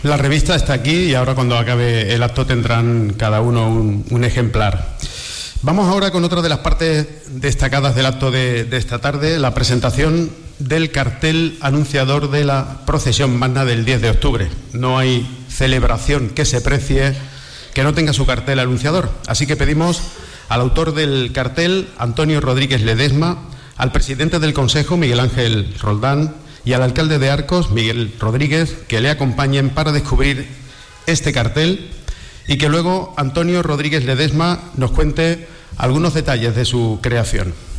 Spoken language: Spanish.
La revista está aquí y ahora cuando acabe el acto tendrán cada uno un ejemplar. Vamos ahora con otra de las partes destacadas del acto de esta tarde, la presentación del cartel anunciador de la procesión magna del 10 de octubre. No hay celebración que se precie que no tenga su cartel anunciador. Así que pedimos al autor del cartel, Antonio Rodríguez Ledesma, al presidente del Consejo, Miguel Ángel Roldán, y al alcalde de Arcos, Miguel Rodríguez, que le acompañen para descubrir este cartel y que luego Antonio Rodríguez Ledesma nos cuente algunos detalles de su creación.